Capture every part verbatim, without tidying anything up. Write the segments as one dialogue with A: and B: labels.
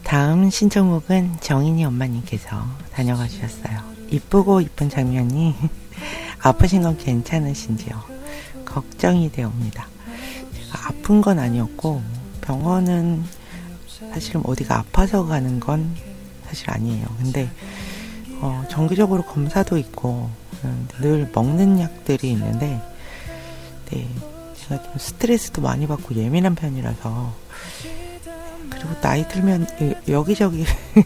A: 다음 신청곡은 정인이 엄마님께서 다녀가 주셨어요. 이쁘고 이쁜 장면이 아프신 건 괜찮으신지요? 걱정이 되옵니다. 제가 아픈 건 아니었고 병원은 사실 어디가 아파서 가는 건 사실 아니에요. 근데 어, 정기적으로 검사도 있고 늘 먹는 약들이 있는데 네, 제가 좀 스트레스도 많이 받고 예민한 편이라서 그리고 나이 들면 여기저기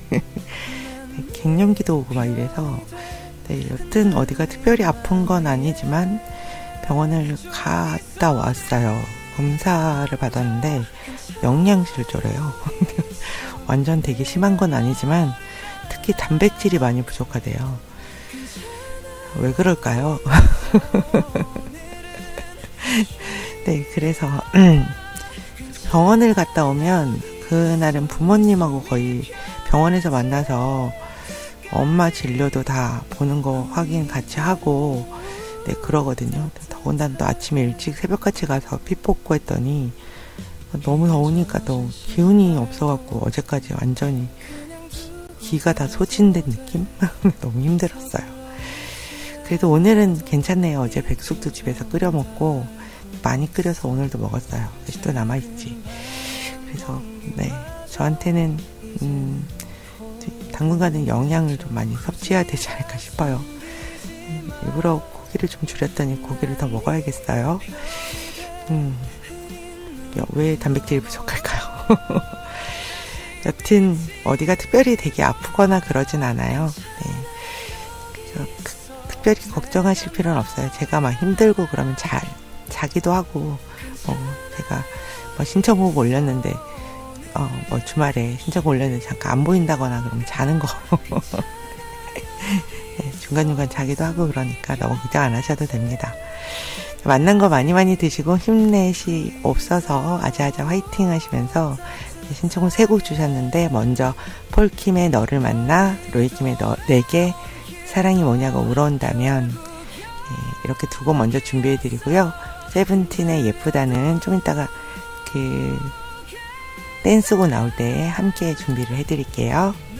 A: 갱년기도 오고 막 이래서 네, 여튼 어디가 특별히 아픈 건 아니지만 병원을 갔다 왔어요. 검사를 받았는데 영양실조래요. 완전 되게 심한 건 아니지만 특히 단백질이 많이 부족하대요. 왜 그럴까요? 네, 그래서 병원을 갔다 오면 그날은 부모님하고 거의 병원에서 만나서 엄마 진료도 다 보는 거 확인 같이 하고 네, 그러거든요. 더군다나 또 아침에 일찍 새벽같이 가서 피 뽑고 했더니 너무 더우니까 또 기운이 없어갖고 어제까지 완전히 기가 다 소진된 느낌? 너무 힘들었어요. 그래도 오늘은 괜찮네요. 어제 백숙도 집에서 끓여 먹고 많이 끓여서 오늘도 먹었어요. 아직도 남아있지. 그래서 네, 저한테는 음, 당분간은 영양을 좀 많이 섭취해야 되지 않을까 싶어요. 일부러 고기를 좀 줄였더니 고기를 더 먹어야겠어요. 음, 왜 단백질이 부족할까요? 여튼 어디가 특별히 되게 아프거나 그러진 않아요. 네. 그래서 그, 특별히 걱정하실 필요는 없어요. 제가 막 힘들고 그러면 잘 자기도 하고 뭐 제가 뭐 신청곡 올렸는데 어 뭐 주말에 신청곡 올렸는데 잠깐 안 보인다거나 그러면 자는 거 네, 중간중간 자기도 하고 그러니까 너무 걱정 안 하셔도 됩니다. 만난 거 많이 많이 드시고 힘내시옵소서. 아자아자 화이팅 하시면서 신청곡 세 곡 주셨는데 먼저 폴킴의 너를 만나, 로이킴의 너, 내게 사랑이 뭐냐고 물어온다면 네, 이렇게 두 곡 먼저 준비해드리고요. 세븐틴의 예쁘다는 좀 이따가 그 댄스곡 나올 때 함께 준비를 해드릴게요.